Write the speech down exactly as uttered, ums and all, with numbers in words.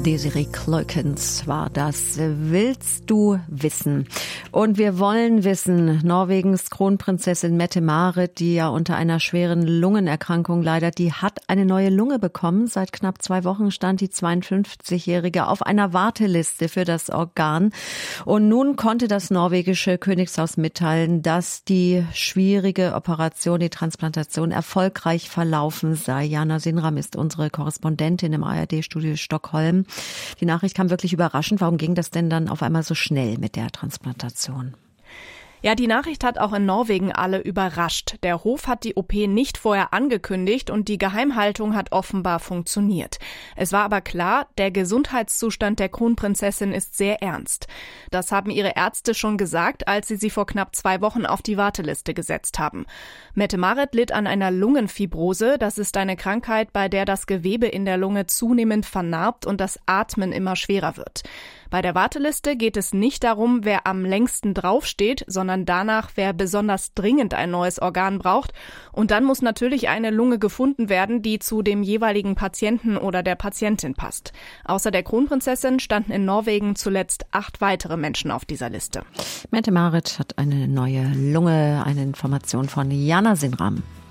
Desiree Kleukens war das. Willst du wissen? Und wir wollen wissen, Norwegens Kronprinzessin Mette-Marit, die ja unter einer schweren Lungenerkrankung leidet, die hat eine neue Lunge bekommen. Seit knapp zwei Wochen stand die zweiundfünfzigjährige auf einer Warteliste für das Organ. Und nun konnte das norwegische Königshaus mitteilen, dass die schwierige Operation, die Transplantation, erfolgreich verlaufen sei. Jana Sinram ist unsere Korrespondentin im A R D-Studio Stockholm. Die Nachricht kam wirklich überraschend. Warum ging das denn dann auf einmal so schnell mit der Transplantation? Ja, die Nachricht hat auch in Norwegen alle überrascht. Der Hof hat die O P nicht vorher angekündigt und die Geheimhaltung hat offenbar funktioniert. Es war aber klar, der Gesundheitszustand der Kronprinzessin ist sehr ernst. Das haben ihre Ärzte schon gesagt, als sie sie vor knapp zwei Wochen auf die Warteliste gesetzt haben. Mette-Marit litt an einer Lungenfibrose. Das ist eine Krankheit, bei der das Gewebe in der Lunge zunehmend vernarbt und das Atmen immer schwerer wird. Bei der Warteliste geht es nicht darum, wer am längsten draufsteht, sondern danach, wer besonders dringend ein neues Organ braucht. Und dann muss natürlich eine Lunge gefunden werden, die zu dem jeweiligen Patienten oder der Patientin passt. Außer der Kronprinzessin standen in Norwegen zuletzt acht weitere Menschen auf dieser Liste. Mette-Marit hat eine neue Lunge, eine Information von Jana Sinram.